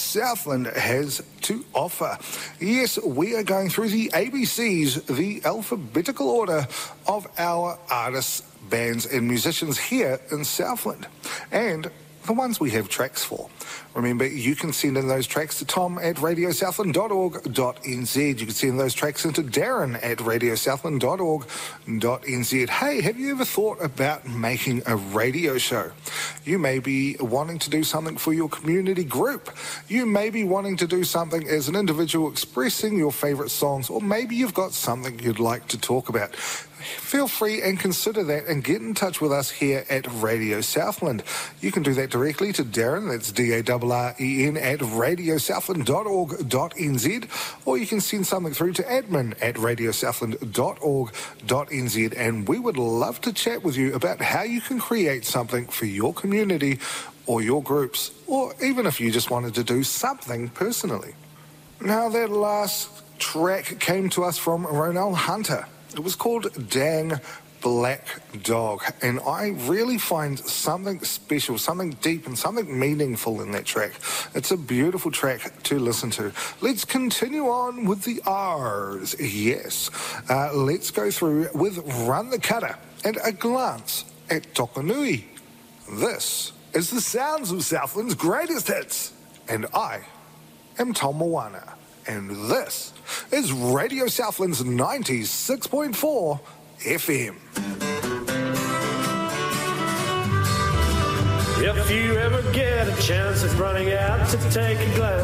Southland has to offer. Yes, we are going through the ABCs, the alphabetical order of our artists, bands and musicians here in Southland, and the ones we have tracks for. Remember, you can send in those tracks to tom@radiosouthland.org.nz. You can send those tracks into darren@radiosouthland.org.nz. Hey, have you ever thought about making a radio show? You may be wanting to do something for your community group. You may be wanting to do something as an individual expressing your favourite songs, or maybe you've got something you'd like to talk about. Feel free and consider that and get in touch with us here at Radio Southland. You can do that directly to Darren, that's DARREN, at radiosouthland.org.nz, or you can send something through to admin@radiosouthland.org.nz, and we would love to chat with you about how you can create something for your community or your groups, or even if you just wanted to do something personally. Now, that last track came to us from Ronell Hunter. It was called Dang Black Dog, and I really find something special, something deep and something meaningful in that track. It's a beautiful track to listen to. Let's continue on with the R's. Yes, let's go through with Run the Cutter and a glance at Tokanui. This is the sounds of Southland's greatest hits, and I am Tom Moana, and this is Radio Southland's 96.4 FM. If you ever get a chance of running out to take a glass